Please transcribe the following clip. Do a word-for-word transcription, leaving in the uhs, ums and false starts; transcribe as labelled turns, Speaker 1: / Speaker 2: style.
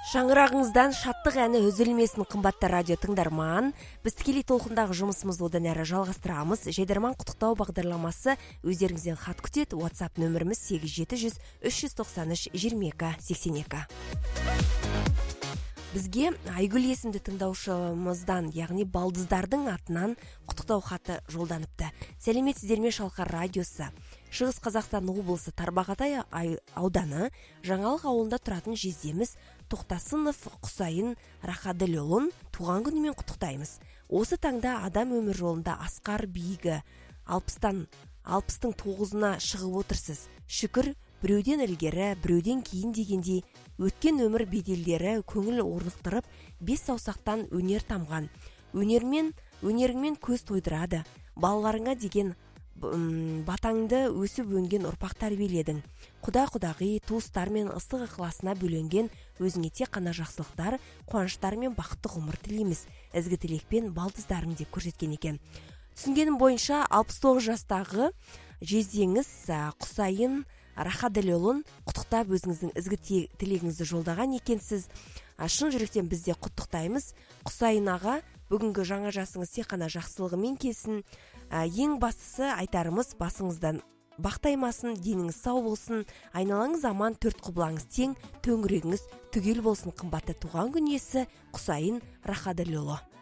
Speaker 1: Шаңырағыңыздан шаттық әні үзілмесін, қымбатты радио тыңдарман. Біз тікелей толқындағы жұмысымызды одан әрі жалғастырамыз. Жайдарман құттықтау бағдарламасы өздеріңізден хат күтеді. WhatsApp нөміріміз сегіз жеті жүз үш жүз тоқсан үш жиырма екі сексен екі. Бізге Айгүл есімді тыңдаушымыздан, яғни балдыздардың атынан құттықтау хаты жолданыпты. Сәлеметсіздер ме, Шалқар радиосы. Шығыс Қазақстан облысы Тарбағатай ауданы Жаңалық ауылында тұратын жездеміз Тоқтасынов Құсайын Рахаділұлын туған күнімен құттықтаймыз. Осы таңда адам өмір жолында асқар биігі алпыстан алпыстың тоғызына шығып отырсыз. Шүкір, біреуден ілгері, біреуден кейін дегендей, өткен өмір беделдері көңіл орнықтырып, бес саусақтан өнер тамған. Өнермен, өнеріңмен көз тойдырады. Балаларыңа деген батаңды өсіп өнген ұрпақ тәрбиеледің. Құда-құдағи, туыстар мен ыстық ықыласына бөленген өзіңе тек қана жақсылықтар, қуаныштар мен бақытты ғұмыр тілейміз. Ізгі тілекпен балдыздарың деп көрсеткен екен. Түсінгенім бойынша алпыс тоғыз жастағы жездеңіз Құсайын Рахаділұлын құттықтап өзіңіздің ізгі тілегіңізді жолдаған екенсіз. Шын жүректен бізде құттықтаймыз. Құсайын аға, бүгінгі жаңа жасыңыз тек қана жақсылығымен келсін. Ең бастысы айтарымыз, басыңыздан бақтаймасын, деніңіз сау болсын, айналаңыз аман, төрт құбылаңыз тең, төңірегіңіз түгел болсын. Қымбатты туған күн иесі Құсайын Рахаділұлы.